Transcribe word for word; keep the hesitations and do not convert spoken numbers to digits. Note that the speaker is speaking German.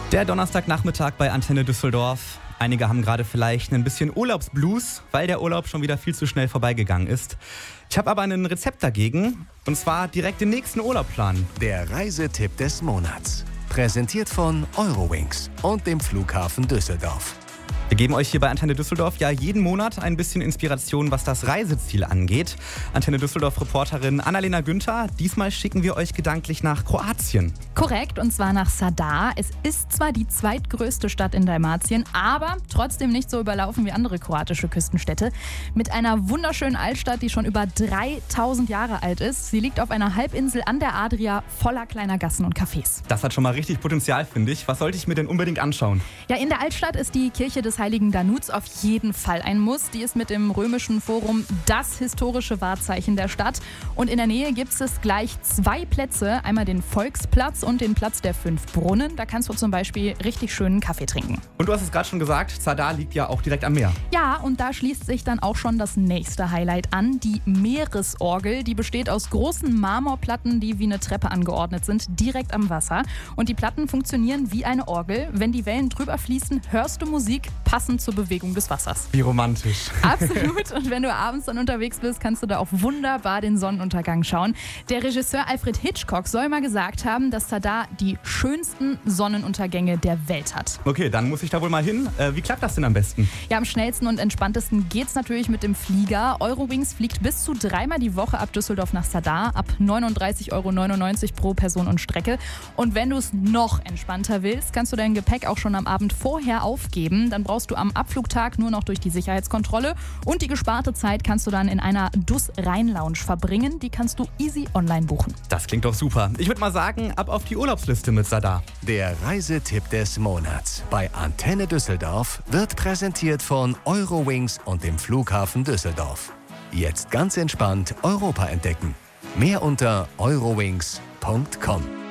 Der Donnerstagnachmittag bei Antenne Düsseldorf. Einige haben gerade vielleicht ein bisschen Urlaubsblues, weil der Urlaub schon wieder viel zu schnell vorbeigegangen ist. Ich habe aber ein Rezept dagegen, und zwar direkt den nächsten Urlaub planen. Der Reisetipp des Monats. Präsentiert von Eurowings und dem Flughafen Düsseldorf. Wir geben euch hier bei Antenne Düsseldorf ja jeden Monat ein bisschen Inspiration, was das Reiseziel angeht. Antenne Düsseldorf-Reporterin Annalena Günther, diesmal schicken wir euch gedanklich nach Kroatien. Korrekt, und zwar nach Zadar. Es ist zwar die zweitgrößte Stadt in Dalmatien, aber trotzdem nicht so überlaufen wie andere kroatische Küstenstädte. Mit einer wunderschönen Altstadt, die schon über dreitausend Jahre alt ist. Sie liegt auf einer Halbinsel an der Adria, voller kleiner Gassen und Cafés. Das hat schon mal richtig Potenzial, finde ich. Was sollte ich mir denn unbedingt anschauen? Ja, in der Altstadt ist die Kirche des Heiligen Danuts auf jeden Fall ein Muss. Die ist mit dem Römischen Forum das historische Wahrzeichen der Stadt. Und in der Nähe gibt es gleich zwei Plätze. Einmal den Volksplatz und den Platz der Fünf Brunnen. Da kannst du zum Beispiel richtig schönen Kaffee trinken. Und du hast es gerade schon gesagt, Zadar liegt ja auch direkt am Meer. Ja, und da schließt sich dann auch schon das nächste Highlight an. Die Meeresorgel. Die besteht aus großen Marmorplatten, die wie eine Treppe angeordnet sind, direkt am Wasser. Und die Platten funktionieren wie eine Orgel. Wenn die Wellen drüber fließen, hörst du Musik passend zur Bewegung des Wassers. Wie romantisch. Absolut. Und wenn du abends dann unterwegs bist, kannst du da auch wunderbar den Sonnenuntergang schauen. Der Regisseur Alfred Hitchcock soll mal gesagt haben, dass Zadar die schönsten Sonnenuntergänge der Welt hat. Okay, dann muss ich da wohl mal hin. Äh, wie klappt das denn am besten? Ja, am schnellsten und entspanntesten geht's natürlich mit dem Flieger. Eurowings fliegt bis zu dreimal die Woche ab Düsseldorf nach Zadar, ab neununddreißig Euro neunundneunzig pro Person und Strecke. Und wenn du es noch entspannter willst, kannst du dein Gepäck auch schon am Abend vorher aufgeben. Dann brauchst du am Abflugtag nur noch durch die Sicherheitskontrolle und die gesparte Zeit kannst du dann in einer D U S-Rhein-Lounge verbringen. Die kannst du easy online buchen. Das klingt doch super. Ich würde mal sagen, ab auf die Urlaubsliste mit Zadar. Der Reisetipp des Monats bei Antenne Düsseldorf wird präsentiert von Eurowings und dem Flughafen Düsseldorf. Jetzt ganz entspannt Europa entdecken. Mehr unter eurowings punkt com.